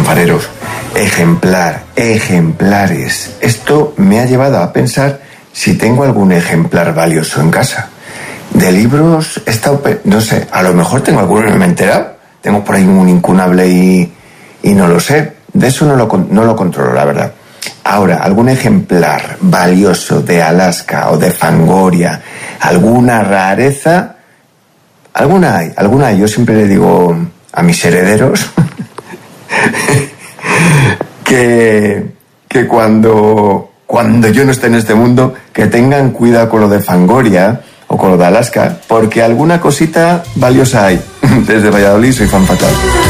fanfareros, ejemplares. Esto me ha llevado a pensar si tengo algún ejemplar valioso en casa. De libros he estado, no sé, a lo mejor tengo alguno y no me he enterado. Tengo por ahí un incunable y no lo sé. De eso no lo controlo, la verdad. Ahora, algún ejemplar valioso de Alaska o de Fangoria, alguna rareza, alguna hay. Yo siempre le digo a mis herederos que cuando yo no esté en este mundo, que tengan cuidado con lo de Fangoria o con lo de Alaska, porque alguna cosita valiosa hay. Desde Valladolid soy Fan Fatal.